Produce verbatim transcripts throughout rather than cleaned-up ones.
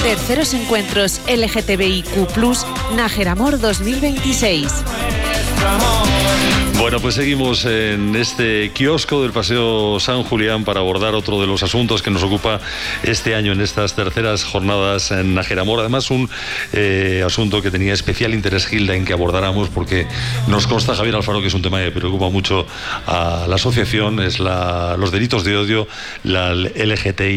Terceros Encuentros L G T B I Q plus, Nájeramor dos mil veintiséis. Bueno, pues seguimos en este kiosco del Paseo San Julián para abordar otro de los asuntos que nos ocupa este año en estas terceras jornadas en Nájeramor. Además, un eh, asunto que tenía especial interés, Gilda, en que abordáramos, porque nos consta, Javier Alfaro, que es un tema que preocupa mucho a la asociación, es la, los delitos de odio, la L G T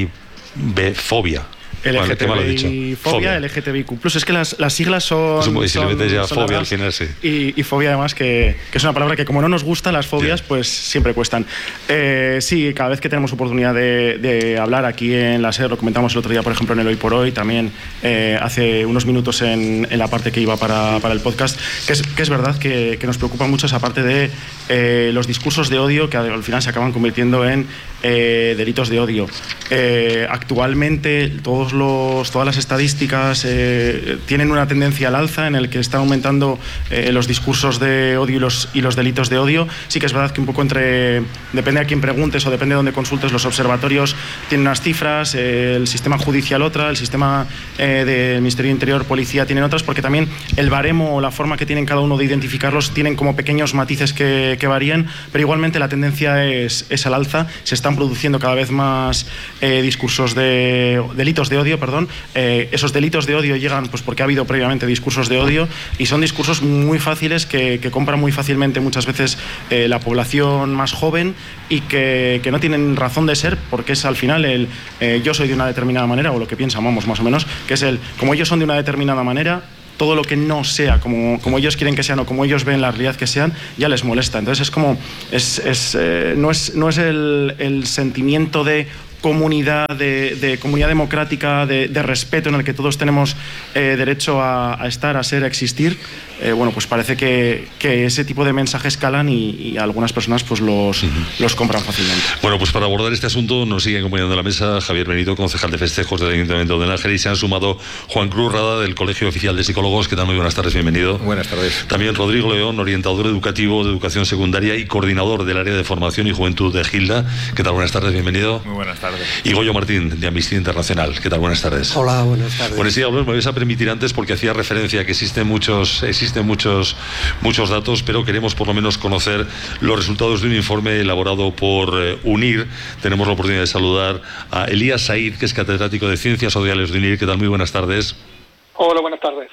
B fobia. L G T B I fobia, L G T B I Q plus. Es que las, las siglas son. Pues, si son, le metes ya son fobia al final, sí. Y, y fobia, además, que, que es una palabra que, como no nos gustan las fobias, yeah. pues siempre cuestan. Eh, sí, cada vez que tenemos oportunidad de, de hablar aquí en la SER, lo comentamos el otro día, por ejemplo, en el Hoy por Hoy, también eh, hace unos minutos en, en la parte que iba para, para el podcast, que es, que es verdad que, que nos preocupa mucho esa parte de eh, los discursos de odio que al final se acaban convirtiendo en eh, delitos de odio. Eh, actualmente, todos Los, todas las estadísticas eh, tienen una tendencia al alza en el que están aumentando eh, los discursos de odio y los, y los delitos de odio. Sí que es verdad que un poco entre, depende a quién preguntes o depende de dónde consultes, los observatorios tienen unas cifras, eh, el sistema judicial otra, el sistema eh, del Ministerio de Interior, Policía tienen otras, porque también el baremo o la forma que tienen cada uno de identificarlos tienen como pequeños matices que, que varían, pero igualmente la tendencia es, es al alza. Se están produciendo cada vez más eh, discursos de delitos de odio, perdón. Eh, esos delitos de odio llegan pues porque ha habido previamente discursos de odio y son discursos muy fáciles que, que compran muy fácilmente muchas veces eh, la población más joven y que, que no tienen razón de ser, porque es al final el eh, yo soy de una determinada manera, o lo que pensamos más o menos, que es el como ellos son de una determinada manera, todo lo que no sea como, como ellos quieren que sean o como ellos ven la realidad que sean, ya les molesta. Entonces es como es, es, eh, no es, no es el, el sentimiento de comunidad, de, de comunidad democrática, de, de respeto en el que todos tenemos eh, derecho a, a estar, a ser, a existir. Eh, bueno, pues parece que, que ese tipo de mensajes calan y, y algunas personas pues los, uh-huh. los compran fácilmente. Bueno, pues para abordar este asunto nos sigue acompañando a la mesa Javier Benito, concejal de festejos del Ayuntamiento de Nájera, y se han sumado Juan Cruz Rada, del Colegio Oficial de Psicólogos. ¿Qué tal? Muy buenas tardes, bienvenido. Buenas tardes. También Rodrigo León, orientador educativo de educación secundaria y coordinador del área de formación y juventud de Gilda. ¿Qué tal? Buenas tardes, bienvenido. Muy buenas tardes. Y Goyo Martín, de Amnistía Internacional. ¿Qué tal? Buenas tardes. Hola, buenas tardes. Bueno, sí, me vais a permitir antes, porque hacía referencia a que existen muchos, existen muchos, muchos datos, pero queremos por lo menos conocer los resultados de un informe elaborado por eh, UNIR. Tenemos la oportunidad de saludar a Elías Said, que es catedrático de Ciencias Sociales de UNIR. ¿Qué tal? Muy buenas tardes. Hola, buenas tardes.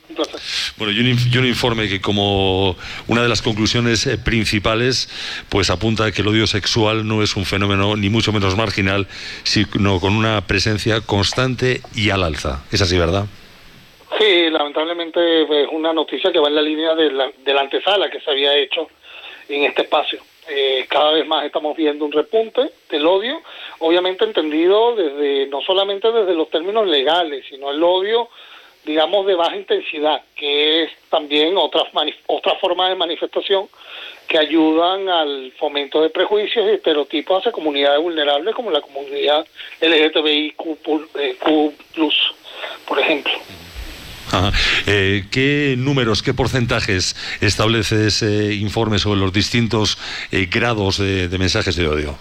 Bueno, y un, y un informe que, como una de las conclusiones eh, principales, pues apunta a que el odio sexual no es un fenómeno ni mucho menos marginal, sino con una presencia constante y al alza. ¿Es así, verdad? Sí, lamentablemente es una noticia que va en la línea de la, de la antesala que se había hecho en este espacio. Eh, cada vez más estamos viendo un repunte del odio, obviamente entendido desde no solamente desde los términos legales, sino el odio, digamos, de baja intensidad, que es también otra, otra forma de manifestación que ayudan al fomento de prejuicios y estereotipos hacia comunidades vulnerables como la comunidad L G T B I Q plus, por ejemplo. Ajá. Eh, ¿Qué números, qué porcentajes establece ese informe sobre los distintos eh, grados de, de mensajes de odio?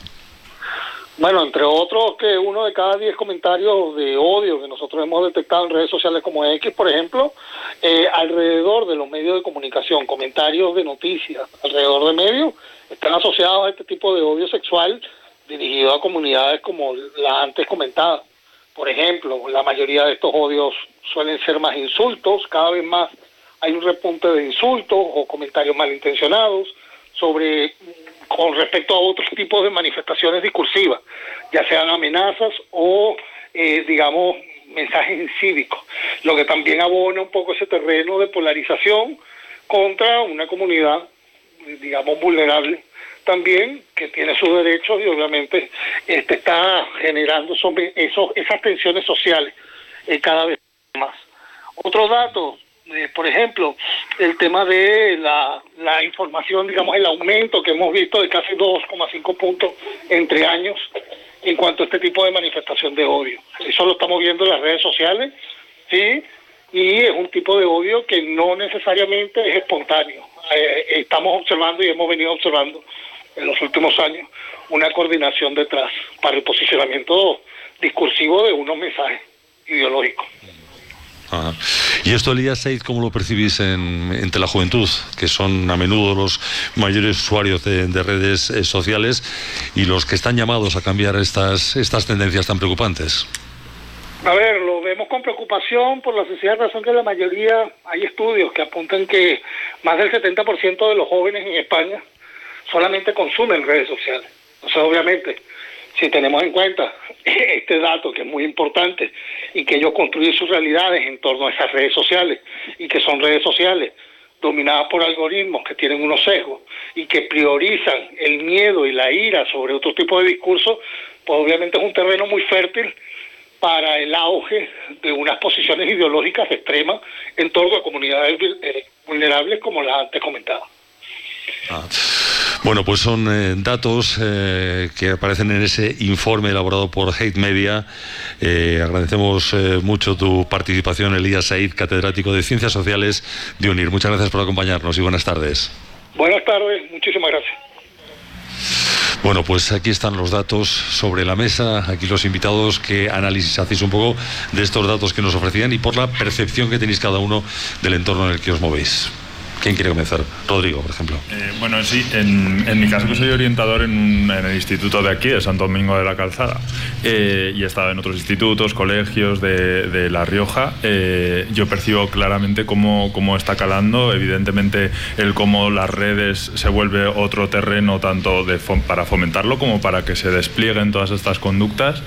Bueno, entre otros, que uno de cada diez comentarios de odio que nosotros hemos detectado en redes sociales como X, por ejemplo, eh, alrededor de los medios de comunicación, comentarios de noticias, alrededor de medios, están asociados a este tipo de odio sexual dirigido a comunidades como la antes comentada. Por ejemplo, la mayoría de estos odios suelen ser más insultos, cada vez más hay un repunte de insultos o comentarios malintencionados sobre con respecto a otros tipos de manifestaciones discursivas, ya sean amenazas o, eh, digamos, mensajes incívicos, lo que también abona un poco ese terreno de polarización contra una comunidad, digamos, vulnerable también, que tiene sus derechos y obviamente este está generando sobre esos, esas tensiones sociales eh, cada vez más. Otro dato, Eh, por ejemplo, el tema de la, la información, digamos, el aumento que hemos visto de casi dos coma cinco puntos entre años en cuanto a este tipo de manifestación de odio. Eso lo estamos viendo en las redes sociales, sí, y es un tipo de odio que no necesariamente es espontáneo. Eh, estamos observando y hemos venido observando en los últimos años una coordinación detrás para el posicionamiento discursivo de unos mensajes. ideológico. Ajá. ¿Y esto, Elías Said, cómo lo percibís en, entre la juventud, que son a menudo los mayores usuarios de, de redes eh, sociales y los que están llamados a cambiar estas, estas tendencias tan preocupantes? A ver, lo vemos con preocupación por la sencilla razón que la mayoría, hay estudios que apuntan que más del setenta por ciento de los jóvenes en España solamente consumen redes sociales. O sea, obviamente, si tenemos en cuenta este dato que es muy importante y que ellos construyen sus realidades en torno a esas redes sociales y que son redes sociales dominadas por algoritmos que tienen unos sesgos y que priorizan el miedo y la ira sobre otro tipo de discursos, pues obviamente es un terreno muy fértil para el auge de unas posiciones ideológicas extremas en torno a comunidades eh, vulnerables como las antes comentadas. Ah. Bueno, pues son eh, datos eh, que aparecen en ese informe elaborado por Hate Media. Eh, agradecemos eh, mucho tu participación, Elías Said, catedrático de Ciencias Sociales de UNIR. Muchas gracias por acompañarnos y buenas tardes. Buenas tardes, muchísimas gracias. Bueno, pues aquí están los datos sobre la mesa, aquí los invitados, qué análisis hacéis un poco de estos datos que nos ofrecían y por la percepción que tenéis cada uno del entorno en el que os movéis. ¿Quién quiere comenzar? Rodrigo, por ejemplo. Eh, bueno, sí, en, en mi caso que soy orientador en, un, en el instituto de aquí, de Santo Domingo de la Calzada, eh, y he estado en otros institutos, colegios de, de La Rioja, eh, yo percibo claramente cómo, cómo está calando, evidentemente el cómo las redes se vuelve otro terreno tanto de fom- para fomentarlo como para que se desplieguen todas estas conductas,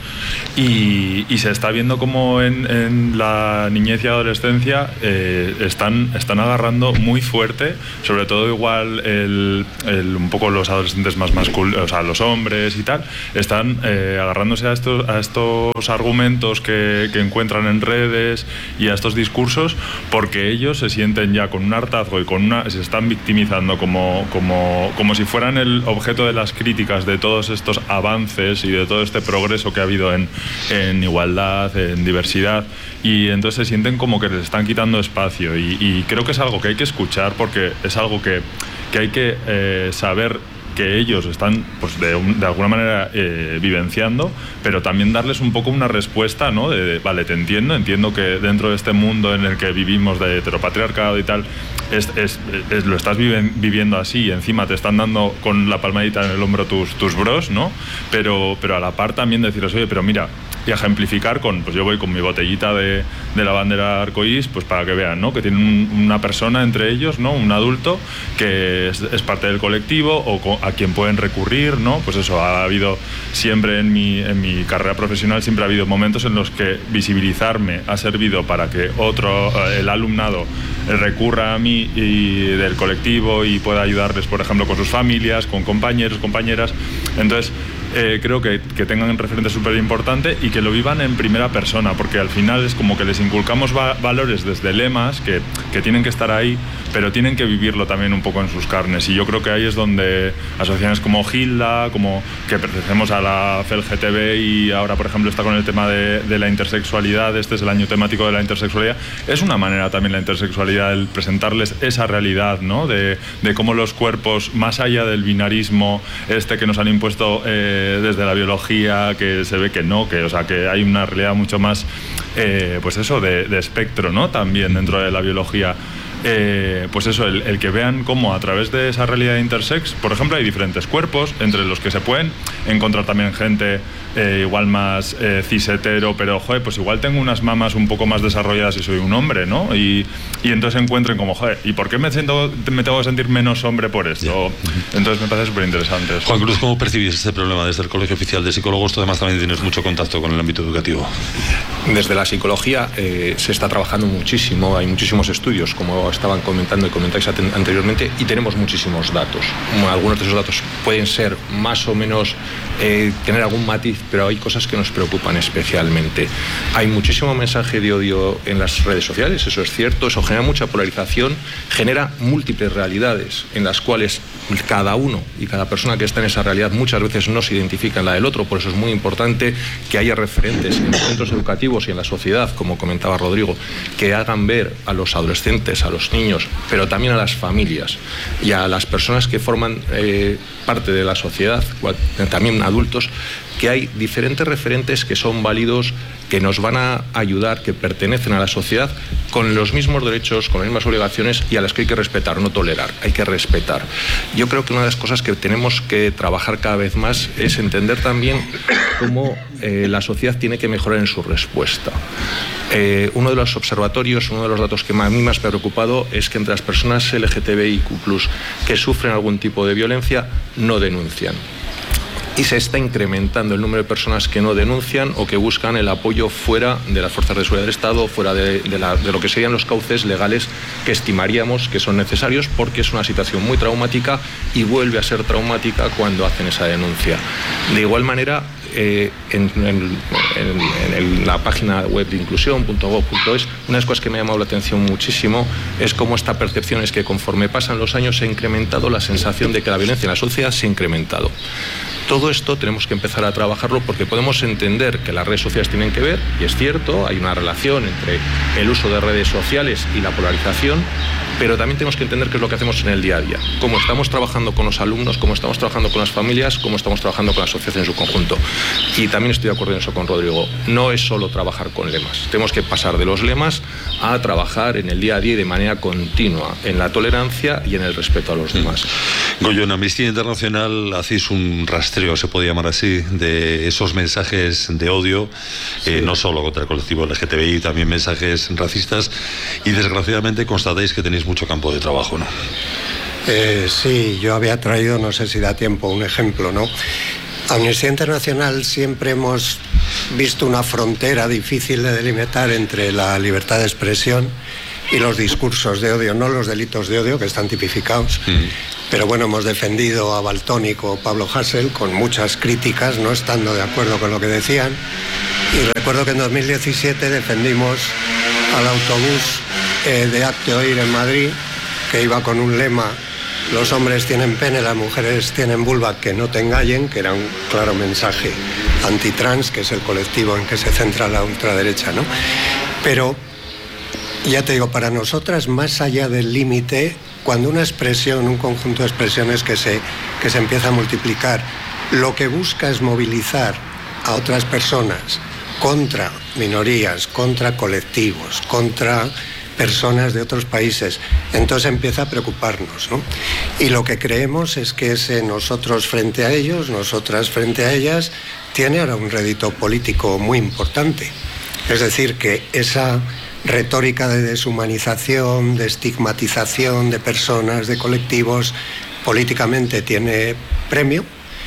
y, y se está viendo cómo en, en la niñez y adolescencia eh, están, están agarrando muy fuerte, sobre todo igual el, el, un poco los adolescentes más masculinos, o sea, los hombres y tal, están eh, agarrándose a estos, a estos argumentos que, que encuentran en redes y a estos discursos, porque ellos se sienten ya con un hartazgo y con una, se están victimizando como, como, como si fueran el objeto de las críticas de todos estos avances y de todo este progreso que ha habido en, en igualdad, en diversidad, y entonces se sienten como que les están quitando espacio, y, y creo que es algo que hay que escuchar, porque es algo que, que hay que eh, saber que ellos están, pues, de, un, de alguna manera eh, vivenciando, pero también darles un poco una respuesta, ¿no? De, de, vale, te entiendo, entiendo que dentro de este mundo en el que vivimos de heteropatriarcado y tal, es, es, es, lo estás vive, viviendo así, y encima te están dando con la palmadita en el hombro tus, tus bros, ¿no? Pero, pero a la par también decirles, oye, pero mira, y ejemplificar con, pues yo voy con mi botellita de, de la bandera arcoíris, pues para que vean, ¿no? Que tienen un, una persona entre ellos, ¿no? Un adulto que es, es parte del colectivo, o con, a quien pueden recurrir, ¿no? Pues eso, ha habido siempre en mi, en mi carrera profesional, siempre ha habido momentos en los que visibilizarme ha servido para que otro, el alumnado, recurra a mí y del colectivo y pueda ayudarles, por ejemplo, con sus familias, con compañeros, compañeras. Entonces, Eh, creo que, que tengan un referente súper importante y que lo vivan en primera persona, porque al final es como que les inculcamos va- valores desde lemas que, que tienen que estar ahí, pero tienen que vivirlo también un poco en sus carnes, y yo creo que ahí es donde asociaciones como Gilda, como que pertenecemos a la F L G T B y ahora, por ejemplo, está con el tema de, de la intersexualidad, este es el año temático de la intersexualidad, es una manera también la intersexualidad, el presentarles esa realidad, ¿no? De, de cómo los cuerpos, más allá del binarismo este que nos han impuesto eh, desde la biología, que se ve que no, que, o sea, que hay una realidad mucho más, eh, pues eso, de, de espectro, ¿no? También dentro de la biología. Eh, pues eso, el, el que vean cómo a través de esa realidad intersex, por ejemplo, hay diferentes cuerpos entre los que se pueden encontrar también gente eh, igual más eh, cis hetero, pero joder, pues igual tengo unas mamas un poco más desarrolladas y soy un hombre, ¿no? Y, y entonces encuentren como, joder, ¿y por qué me, siento, me tengo que sentir menos hombre por esto? Yeah. Entonces me parece súper interesante eso. Juan Cruz, ¿cómo percibís este problema desde el Colegio Oficial de Psicólogos? Tú además también tienes mucho contacto con el ámbito educativo. Desde la psicología eh, se está trabajando muchísimo, hay muchísimos estudios, como estaban comentando y comentáis anteriormente, y tenemos muchísimos datos. Algunos de esos datos pueden ser más o menos, eh, tener algún matiz, pero hay cosas que nos preocupan especialmente. Hay muchísimo mensaje de odio en las redes sociales, eso es cierto, eso genera mucha polarización, genera múltiples realidades en las cuales cada uno y cada persona que está en esa realidad muchas veces no se identifica en la del otro, por eso es muy importante que haya referentes en los centros educativos y en la sociedad, como comentaba Rodrigo, que hagan ver a los adolescentes, a los niños, pero también a las familias y a las personas que forman eh, parte de la sociedad, también adultos, que hay diferentes referentes que son válidos, que nos van a ayudar, que pertenecen a la sociedad con los mismos derechos, con las mismas obligaciones y a las que hay que respetar, no tolerar, hay que respetar. Yo creo que una de las cosas que tenemos que trabajar cada vez más es entender también cómo eh, la sociedad tiene que mejorar en su respuesta. Eh, uno de los observatorios, uno de los datos que a mí más me ha preocupado es que entre las personas L G T B I Q plus, que sufren algún tipo de violencia, no denuncian. Y se está incrementando el número de personas que no denuncian o que buscan el apoyo fuera de las fuerzas de seguridad del Estado, fuera de, de, la, de lo que serían los cauces legales que estimaríamos que son necesarios, porque es una situación muy traumática y vuelve a ser traumática cuando hacen esa denuncia. De igual manera, eh, en, en, en, en la página web de inclusión punto gob punto es, una de las cosas que me ha llamado la atención muchísimo es cómo esta percepción es que conforme pasan los años se ha incrementado la sensación de que la violencia en la sociedad se ha incrementado. Todo esto tenemos que empezar a trabajarlo porque podemos entender que las redes sociales tienen que ver, y es cierto, hay una relación entre el uso de redes sociales y la polarización, pero también tenemos que entender qué es lo que hacemos en el día a día, cómo estamos trabajando con los alumnos, cómo estamos trabajando con las familias, cómo estamos trabajando con la sociedad en su conjunto. Y también estoy de acuerdo en eso con Rodrigo, no es solo trabajar con lemas, tenemos que pasar de los lemas a trabajar en el día a día y de manera continua, en la tolerancia y en el respeto a los demás. Goyo, en Amnistía Internacional hacéis un rastreo, se puede llamar así, de esos mensajes de odio, sí. eh, no solo contra el colectivo L G T B I, también mensajes racistas, y desgraciadamente constatáis que tenéis mucho campo de trabajo, ¿no? Eh, sí, yo había traído, no sé si da tiempo, un ejemplo, ¿no? Amnistía Internacional siempre hemos visto una frontera difícil de delimitar entre la libertad de expresión y los discursos de odio, no los delitos de odio que están tipificados, mm. pero bueno, hemos defendido a Valtónico o Pablo Hasél con muchas críticas, no estando de acuerdo con lo que decían, y recuerdo que en dos mil diecisiete defendimos al autobús eh, de Hazte Oír en Madrid, que iba con un lema: los hombres tienen pene, las mujeres tienen vulva, que no te engañen, que era un claro mensaje antitrans, que es el colectivo en que se centra la ultraderecha, ¿no? Pero ya te digo, para nosotras, más allá del límite, cuando una expresión, un conjunto de expresiones que se, que se empieza a multiplicar, lo que busca es movilizar a otras personas contra minorías, contra colectivos, contra personas de otros países, entonces empieza a preocuparnos, ¿no? Y lo que creemos es que ese nosotros frente a ellos, nosotras frente a ellas, tiene ahora un rédito político muy importante. Es decir, que esa retórica de deshumanización, de estigmatización de personas, de colectivos, políticamente tiene premio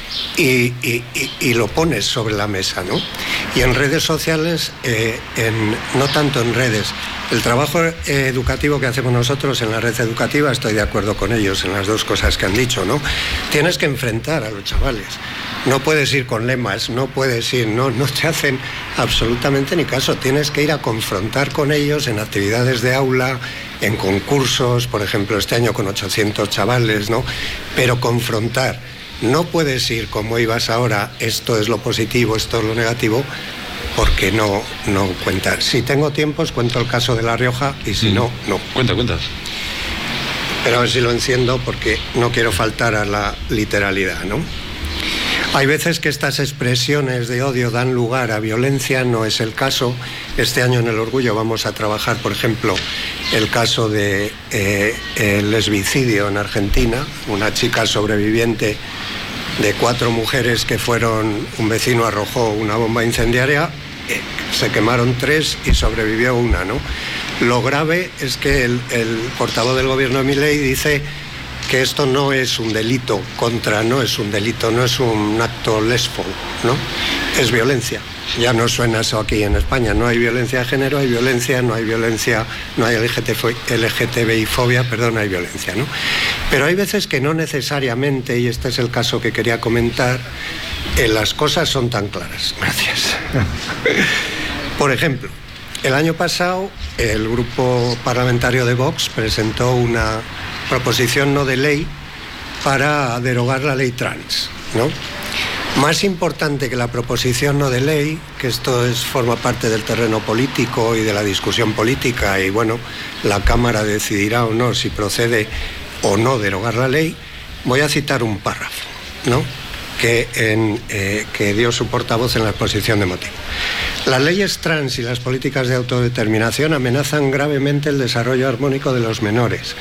y, y, y, y lo pones sobre la mesa, ¿no? Y en redes sociales, eh, en, no tanto en redes, el trabajo eh, educativo que hacemos nosotros en la red educativa, estoy de acuerdo con ellos en las dos cosas que han dicho, ¿no? Tienes que enfrentar a los chavales. No puedes ir con lemas, no puedes ir, no, no te hacen absolutamente ni caso. Tienes que ir a confrontar con ellos en actividades de aula, en concursos, por ejemplo, este año con ochocientos chavales, ¿no? Pero confrontar. No puedes ir como ibas ahora, esto es lo positivo, esto es lo negativo, porque no, no cuenta. Si tengo tiempo, os cuento el caso de La Rioja, y si mm. no, no. Cuenta, cuenta. Pero a ver si lo enciendo, porque no quiero faltar a la literalidad, ¿no? Hay veces que estas expresiones de odio dan lugar a violencia, no es el caso. Este año en El Orgullo vamos a trabajar, por ejemplo, el caso de eh, el lesbicidio en Argentina, una chica sobreviviente de cuatro mujeres que fueron, un vecino arrojó una bomba incendiaria, eh, se quemaron tres y sobrevivió una, ¿no? Lo grave es que el, el portavoz del gobierno de Milei dice que esto no es un delito contra, no es un delito, no es un acto lesbo, ¿no? Es violencia. Ya no suena eso aquí en España. No hay violencia de género, hay violencia, no hay violencia, no hay L G T B I fobia, perdón, hay violencia, ¿no? Pero hay veces que no necesariamente, y este es el caso que quería comentar, eh, las cosas son tan claras. Gracias. Por ejemplo, el año pasado el grupo parlamentario de Vox presentó una proposición no de ley para derogar la ley trans, ¿no? Más importante que la proposición no de ley, que esto es, forma parte del terreno político y de la discusión política, y bueno, la Cámara decidirá o no si procede o no derogar la ley, voy a citar un párrafo, ¿no? que, en, eh, que dio su portavoz en la exposición de motivos. Las leyes trans y las políticas de autodeterminación amenazan gravemente el desarrollo armónico de los menores,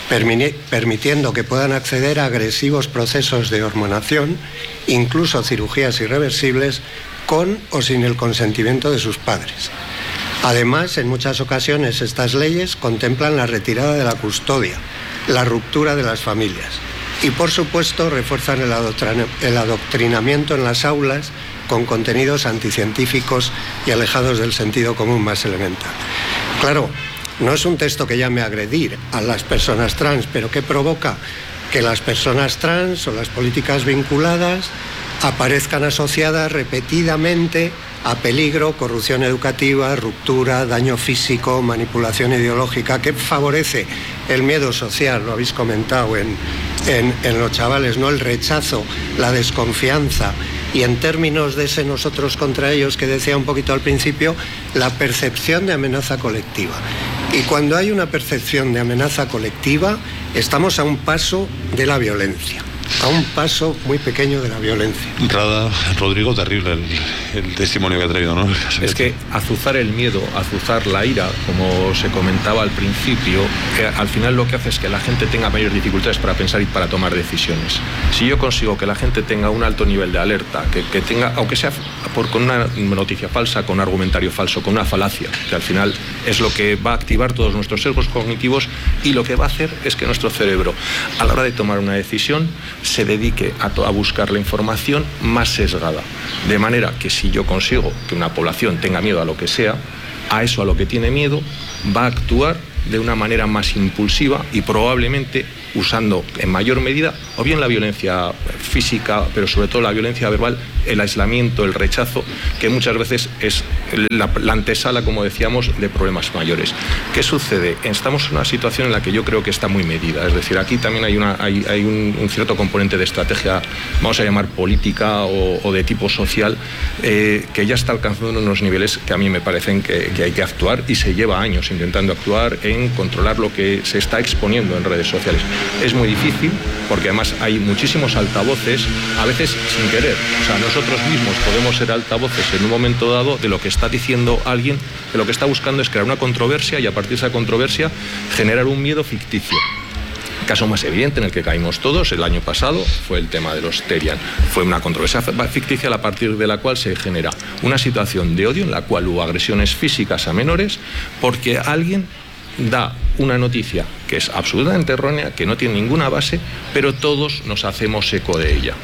permitiendo que puedan acceder a agresivos procesos de hormonación, incluso cirugías irreversibles, con o sin el consentimiento de sus padres. Además, en muchas ocasiones estas leyes contemplan la retirada de la custodia, la ruptura de las familias y, por supuesto, refuerzan el adoctrinamiento en las aulas con contenidos anticientíficos y alejados del sentido común más elemental. Claro, no es un texto que llame a agredir a las personas trans, pero que provoca que las personas trans o las políticas vinculadas aparezcan asociadas repetidamente a peligro, corrupción educativa, ruptura, daño físico, manipulación ideológica, que favorece el miedo social, lo habéis comentado en, en, en los chavales, ¿no? El rechazo, la desconfianza y, en términos de ese nosotros contra ellos que decía un poquito al principio, la percepción de amenaza colectiva. Y cuando hay una percepción de amenaza colectiva, estamos a un paso de la violencia. A un paso muy pequeño de la violencia. Rada, Rodrigo, terrible el, el testimonio que ha traído, ¿no? Es que azuzar el miedo, azuzar la ira, como se comentaba al principio, eh, al final lo que hace es que la gente tenga mayores dificultades para pensar y para tomar decisiones. Si yo consigo que la gente tenga un alto nivel de alerta, que, que tenga, aunque sea por, con una noticia falsa, con un argumentario falso, con una falacia, que al final es lo que va a activar todos nuestros sesgos cognitivos y lo que va a hacer es que nuestro cerebro, a la hora de tomar una decisión, se dedique a, a buscar la información más sesgada. De manera que si yo consigo que una población tenga miedo a lo que sea, a eso a lo que tiene miedo, va a actuar de una manera más impulsiva y probablemente usando en mayor medida o bien la violencia física, pero sobre todo la violencia verbal, el aislamiento, el rechazo, que muchas veces es la, la antesala, como decíamos, de problemas mayores. ¿Qué sucede? Estamos en una situación en la que yo creo que está muy medida, es decir, aquí también hay, una, hay, hay un, un cierto componente de estrategia, vamos a llamar política o, o de tipo social, eh, que ya está alcanzando unos niveles que a mí me parecen que, que hay que actuar, y se lleva años intentando actuar en controlar lo que se está exponiendo en redes sociales. Es muy difícil porque además hay muchísimos altavoces, a veces sin querer. O sea, nosotros mismos podemos ser altavoces en un momento dado de lo que está diciendo alguien, que lo que está buscando es crear una controversia y a partir de esa controversia generar un miedo ficticio. El caso más evidente en el que caímos todos el año pasado fue el tema de los Terian. Fue una controversia ficticia a partir de la cual se genera una situación de odio en la cual hubo agresiones físicas a menores porque alguien da una noticia que es absolutamente errónea, que no tiene ninguna base, pero todos nos hacemos eco de ella.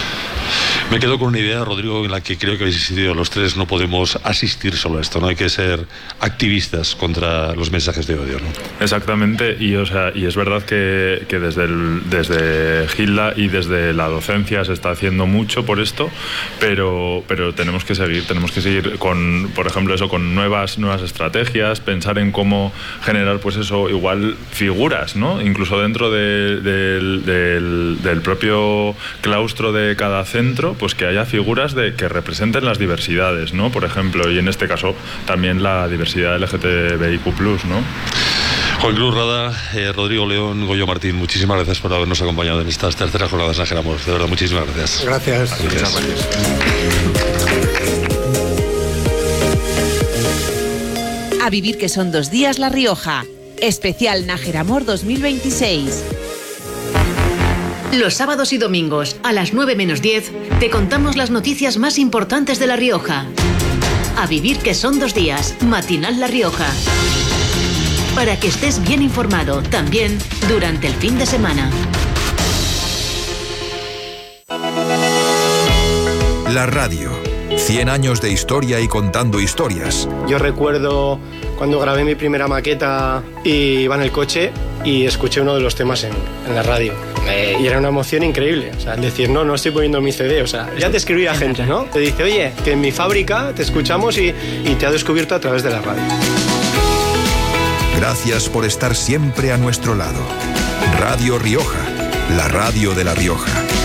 Me quedo con una idea, Rodrigo, en la que creo que habéis insistido los tres. No podemos asistir solo a esto, no hay que ser activistas contra los mensajes de odio, ¿no? Exactamente, y, o sea, y es verdad que, que desde, el, desde Gilda y desde la docencia se está haciendo mucho por esto, pero, pero tenemos que seguir, tenemos que seguir con, por ejemplo, eso, con nuevas, nuevas estrategias, pensar en cómo generar, pues eso, igual figuras, ¿no? Incluso dentro de, de, del, del propio claustro de cada centro, pues que haya figuras de, que representen las diversidades, ¿no? Por ejemplo, y en este caso también la diversidad L G T B I Q plus, ¿no? Juan Cruz Rada, eh, Rodrigo León, Goyo Martín, muchísimas gracias por habernos acompañado en estas terceras jornadas de Nájera Amor. De verdad, muchísimas gracias. Gracias. Gracias. Gracias. A vivir que son dos días La Rioja. Especial Nájera Amor dos mil veintiséis. Los sábados y domingos, a las nueve menos diez, te contamos las noticias más importantes de La Rioja. A vivir que son dos días, Matinal La Rioja. Para que estés bien informado, también durante el fin de semana. La radio. cien años de historia y contando historias. Yo recuerdo cuando grabé mi primera maqueta y iba en el coche y escuché uno de los temas en, en la radio. Eh, y era una emoción increíble. O sea, el decir, no, no estoy poniendo mi C D. O sea, ya te escribía gente, ¿no? Te dice, oye, que en mi fábrica te escuchamos y, y te ha descubierto a través de la radio. Gracias por estar siempre a nuestro lado. Radio Rioja, la radio de La Rioja.